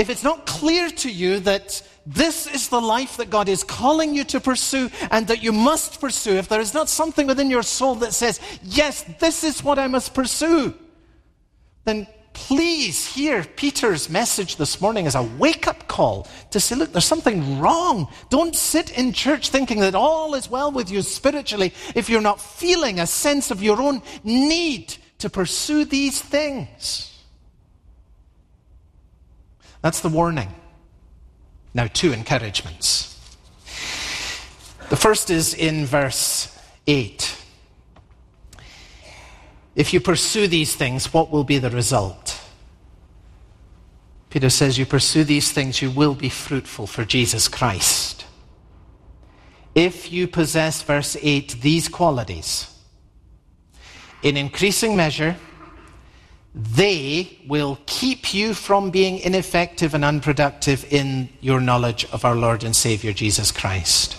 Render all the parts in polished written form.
if it's not clear to you that this is the life that God is calling you to pursue and that you must pursue, if there is not something within your soul that says, yes, this is what I must pursue, then please hear Peter's message this morning as a wake-up call to say, look, there's something wrong. Don't sit in church thinking that all is well with you spiritually if you're not feeling a sense of your own need to pursue these things. That's the warning. Now, 2 encouragements. The first is in verse 8. If you pursue these things, what will be the result? Peter says, you pursue these things, you will be fruitful for Jesus Christ. If you possess, verse 8, these qualities, in increasing measure, they will keep you from being ineffective and unproductive in your knowledge of our Lord and Savior Jesus Christ.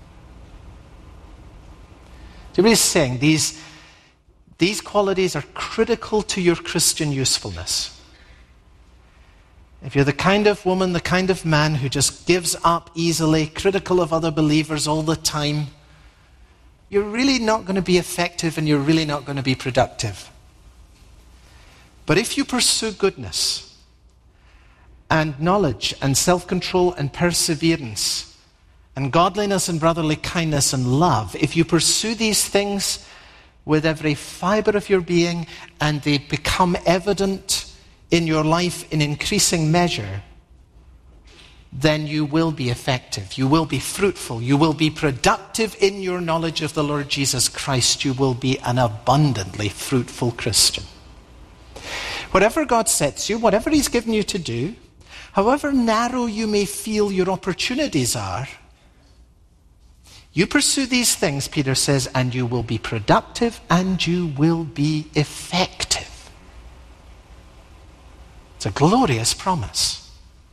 So he's saying these qualities are critical to your Christian usefulness. If you're the kind of woman, the kind of man who just gives up easily, critical of other believers all the time, you're really not going to be effective and you're really not going to be productive. But if you pursue goodness and knowledge and self-control and perseverance and godliness and brotherly kindness and love, if you pursue these things with every fiber of your being and they become evident in your life in increasing measure, then you will be effective, you will be fruitful, you will be productive in your knowledge of the Lord Jesus Christ. You will be an abundantly fruitful Christian. Whatever God sets you, whatever He's given you to do, however narrow you may feel your opportunities are, you pursue these things, Peter says, and you will be productive and you will be effective. It's a glorious promise.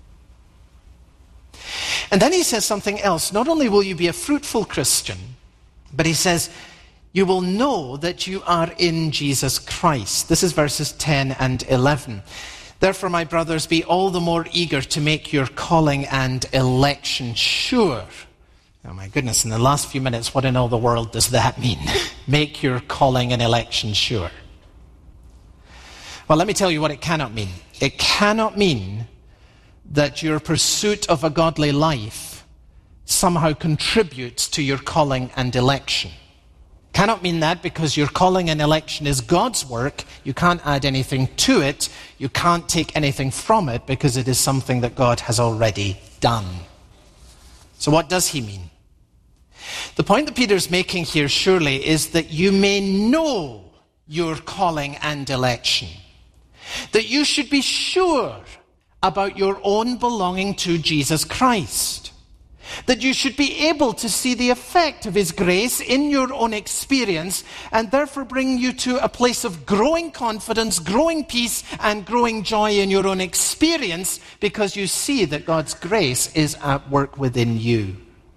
And then he says something else. Not only will you be a fruitful Christian, but he says, you will know that you are in Jesus Christ. This is verses 10 and 11. Therefore, my brothers, be all the more eager to make your calling and election sure. Oh my goodness, in the last few minutes, what in all the world does that mean? Make your calling and election sure. Well, let me tell you what it cannot mean. It cannot mean that your pursuit of a godly life somehow contributes to your calling and election. Cannot mean that because your calling and election is God's work. You can't add anything to it. You can't take anything from it because it is something that God has already done. So what does he mean? The point that Peter's making here surely is that you may know your calling and election. That you should be sure about your own belonging to Jesus Christ. That you should be able to see the effect of his grace in your own experience and therefore bring you to a place of growing confidence, growing peace, and growing joy in your own experience because you see that God's grace is at work within you.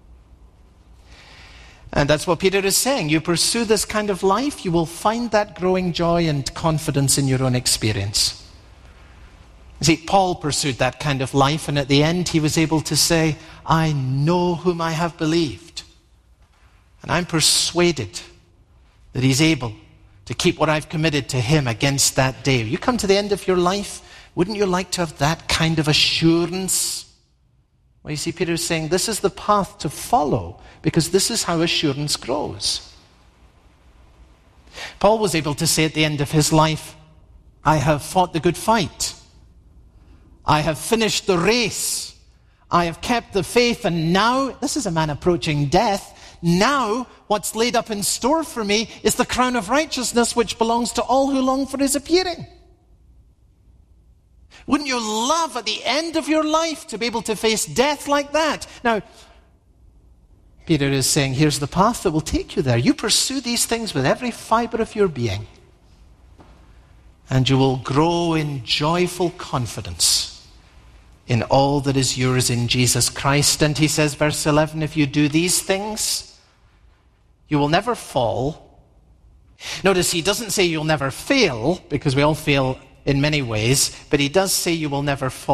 And that's what Peter is saying. You pursue this kind of life, you will find that growing joy and confidence in your own experience. See, Paul pursued that kind of life, and at the end he was able to say, I know whom I have believed, and I'm persuaded that he's able to keep what I've committed to him against that day. You come to the end of your life, wouldn't you like to have that kind of assurance? Well, you see, Peter is saying this is the path to follow, because this is how assurance grows. Paul was able to say at the end of his life, I have fought the good fight. I have finished the race. I have kept the faith, and now, this is a man approaching death, now what's laid up in store for me is the crown of righteousness which belongs to all who long for his appearing. Wouldn't you love at the end of your life to be able to face death like that? Now, Peter is saying, here's the path that will take you there. You pursue these things with every fiber of your being, and you will grow in joyful confidence in all that is yours in Jesus Christ. And he says, verse 11, if you do these things, you will never fall. Notice he doesn't say you'll never fail, because we all fail in many ways, but he does say you will never fall.